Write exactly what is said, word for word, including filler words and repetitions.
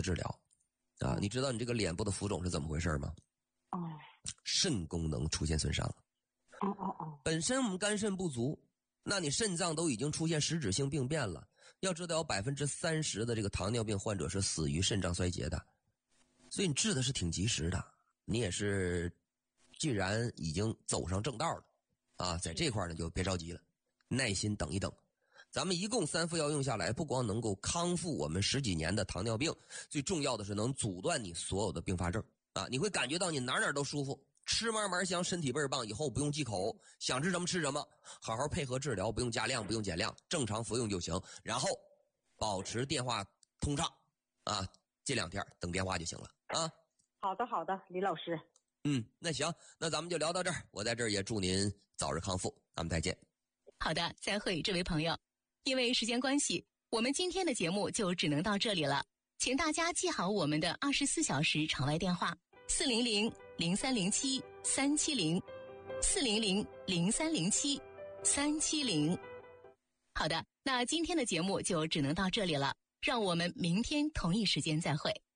治疗啊。你知道你这个脸部的浮肿是怎么回事吗？ 哦， 肾功能出现损伤了。 哦哦哦， 本身我们肝肾不足，那你肾脏都已经出现实质性病变了。要知道有百分之三十的这个糖尿病患者是死于肾脏衰竭的，所以你治的是挺及时的。你也是既然已经走上正道了啊，在这块呢就别着急了，耐心等一等。咱们一共三副药用下来，不光能够康复我们十几年的糖尿病，最重要的是能阻断你所有的并发症啊！你会感觉到你哪哪都舒服，吃嘛嘛香，身体倍儿棒，以后不用忌口，想吃什么吃什么，好好配合治疗，不用加量，不用减量，正常服用就行。然后保持电话通畅啊，这两天等电话就行了啊。 好的好的，李老师。 嗯，那行，那咱们就聊到这儿。我在这儿也祝您早日康复，咱们再见。 好的，再会，这位朋友。因为时间关系，我们今天的节目就只能到这里了。请大家记好我们的二十四小时场外电话：四零零零三零七三七零，四零零零三零七三七零。好的，那今天的节目就只能到这里了，让我们明天同一时间再会。